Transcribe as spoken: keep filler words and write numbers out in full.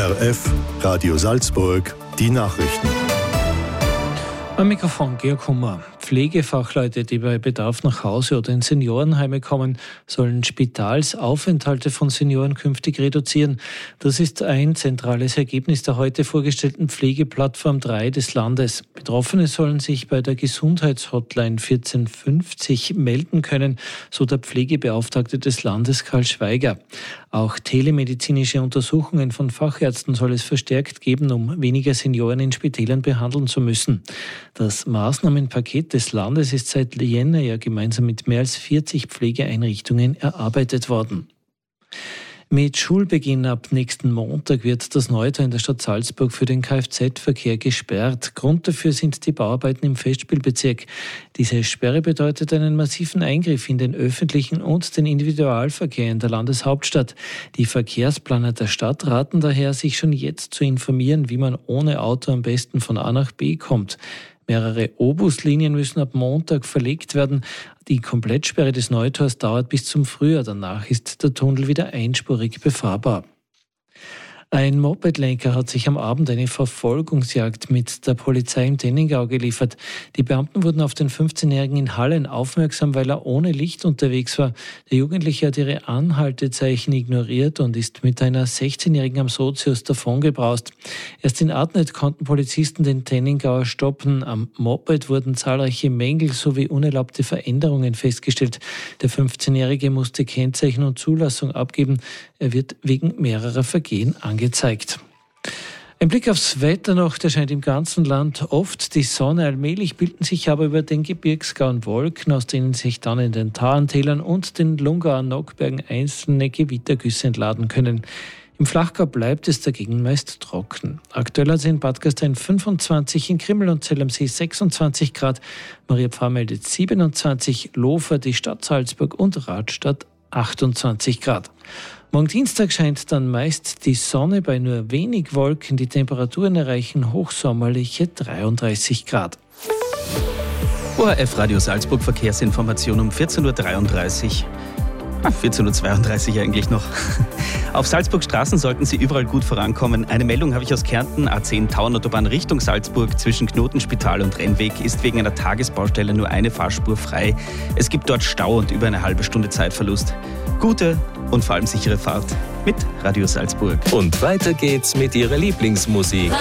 R F, Radio Salzburg, die Nachrichten. Am Mikrofon Georg Hummer. Pflegefachleute, die bei Bedarf nach Hause oder in Seniorenheime kommen, sollen Spitalsaufenthalte von Senioren künftig reduzieren. Das ist ein zentrales Ergebnis der heute vorgestellten Pflegeplattform drei des Landes. Betroffene sollen sich bei der Gesundheitshotline vierzehn fünfzig melden können, so der Pflegebeauftragte des Landes Karl Schweiger. Auch telemedizinische Untersuchungen von Fachärzten soll es verstärkt geben, um weniger Senioren in Spitälern behandeln zu müssen. Das Maßnahmenpaket des Landes ist seit Jänner ja gemeinsam mit mehr als vierzig Pflegeeinrichtungen erarbeitet worden. Mit Schulbeginn ab nächsten Montag wird das Neutor in der Stadt Salzburg für den Kfz-Verkehr gesperrt. Grund dafür sind die Bauarbeiten im Festspielbezirk. Diese Sperre bedeutet einen massiven Eingriff in den öffentlichen und den Individualverkehr in der Landeshauptstadt. Die Verkehrsplaner der Stadt raten daher, sich schon jetzt zu informieren, wie man ohne Auto am besten von A nach B kommt. Mehrere O-Bus-Linien müssen ab Montag verlegt werden. Die Komplettsperre des Neutors dauert bis zum Frühjahr. Danach ist der Tunnel wieder einspurig befahrbar. Ein Mopedlenker hat sich am Abend eine Verfolgungsjagd mit der Polizei im Tenningau geliefert. Die Beamten wurden auf den fünfzehnjährigen in Hallen aufmerksam, weil er ohne Licht unterwegs war. Der Jugendliche hat ihre Anhaltezeichen ignoriert und ist mit einer sechzehnjährigen am Sozius davongebraust. Erst in Adnet konnten Polizisten den Tenningauer stoppen. Am Moped wurden zahlreiche Mängel sowie unerlaubte Veränderungen festgestellt. Der fünfzehnjährige musste Kennzeichen und Zulassung abgeben. Er wird wegen mehrerer Vergehen angezeigt. Gezeigt. Ein Blick aufs Wetter noch, der scheint im ganzen Land oft die Sonne. Allmählich bilden sich aber über den Gebirgsgauen Wolken, aus denen sich dann in den Tarentälern und den Lungauer Nockbergen einzelne Gewittergüsse entladen können. Im Flachgau bleibt es dagegen meist trocken. Aktuell hat es in Bad Gastein fünfundzwanzig, in Krimml und Zell am See sechsundzwanzig Grad, Maria Pfarr meldet siebenundzwanzig, Lofer, die Stadt Salzburg und Radstadt achtundzwanzig Grad. Morgen Dienstag scheint dann meist die Sonne bei nur wenig Wolken. Die Temperaturen erreichen hochsommerliche dreiunddreißig Grad. O R F Radio Salzburg Verkehrsinformation um vierzehn Uhr dreiunddreißig. Ah, vierzehn Uhr zweiunddreißig eigentlich noch. Auf Salzburgstraßen sollten Sie überall gut vorankommen. Eine Meldung habe ich aus Kärnten. A zehn Tauernautobahn Richtung Salzburg zwischen Knotenspital und Rennweg ist wegen einer Tagesbaustelle nur eine Fahrspur frei. Es gibt dort Stau und über eine halbe Stunde Zeitverlust. Gute und vor allem sichere Fahrt mit Radio Salzburg. Und weiter geht's mit Ihrer Lieblingsmusik.